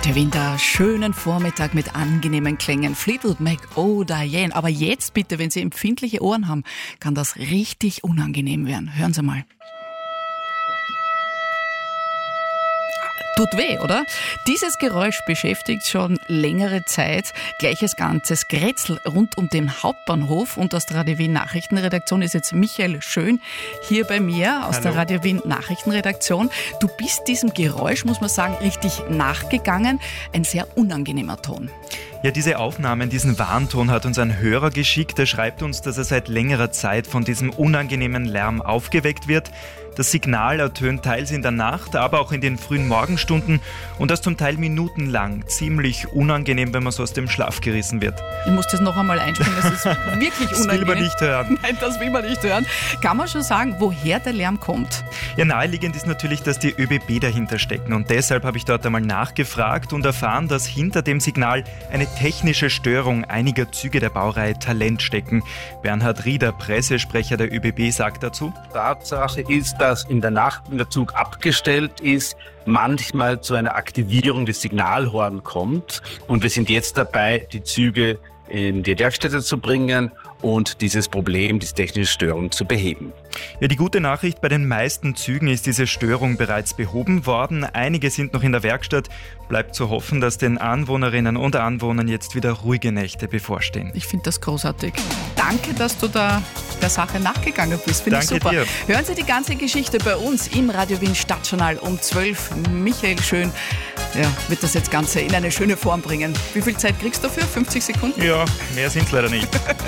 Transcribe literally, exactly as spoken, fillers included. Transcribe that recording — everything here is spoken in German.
Radio Wien, der schönen Vormittag mit angenehmen Klängen. Fleetwood Mac, oh Diane. Aber jetzt bitte, wenn Sie empfindliche Ohren haben, kann das richtig unangenehm werden. Hören Sie mal. Tut weh, oder? Dieses Geräusch beschäftigt schon längere Zeit. Gleiches ganzes Grätzel rund um den Hauptbahnhof. Und aus der Radio Wien Nachrichtenredaktion ist jetzt Michael Schön hier bei mir aus Hallo. der Radio Wien Nachrichtenredaktion. Du bist diesem Geräusch, muss man sagen, richtig nachgegangen. Ein sehr unangenehmer Ton. Ja, diese Aufnahmen, diesen Warnton hat uns ein Hörer geschickt. Er schreibt uns, dass er seit längerer Zeit von diesem unangenehmen Lärm aufgeweckt wird. Das Signal ertönt teils in der Nacht, aber auch in den frühen Morgenstunden und das zum Teil minutenlang. Ziemlich unangenehm, wenn man so aus dem Schlaf gerissen wird. Ich muss das noch einmal einspielen, das ist wirklich unangenehm. Das will man nicht hören. Nein, das will man nicht hören. Kann man schon sagen, woher der Lärm kommt? Ja, naheliegend ist natürlich, dass die ÖBB dahinter stecken und deshalb habe ich dort einmal nachgefragt und erfahren, dass hinter dem Signal eine technische Störung einiger Züge der Baureihe Talent stecken. Bernhard Rieder, Pressesprecher der ÖBB, sagt dazu: Tatsache ist, dass in der Nacht, wenn der Zug abgestellt ist, manchmal zu einer Aktivierung des Signalhorns kommt. Und wir sind jetzt dabei, die Züge in die Werkstätte zu bringen und dieses Problem, diese technische Störung zu beheben. Ja, die gute Nachricht, bei den meisten Zügen ist diese Störung bereits behoben worden. Einige sind noch in der Werkstatt. Bleibt zu hoffen, dass den Anwohnerinnen und Anwohnern jetzt wieder ruhige Nächte bevorstehen. Ich finde das großartig. Danke, dass du da der Sache nachgegangen bist. Finde ich Danke super. dir. Hören Sie die ganze Geschichte bei uns im Radio Wien Stadtjournal um zwölf. Michael Schön, ja, wird das jetzt Ganze in eine schöne Form bringen. Wie viel Zeit kriegst du dafür? fünfzig Sekunden? Ja, mehr sind's leider nicht.